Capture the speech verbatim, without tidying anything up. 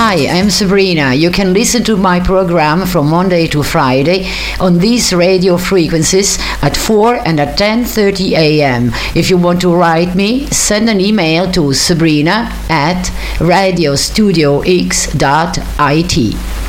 Hi, I'm Sabrina. You can listen to my program from Monday to Friday on these radio frequencies at four and at ten thirty a.m. If you want to write me, send an email to sabrina at radio studio x dot it.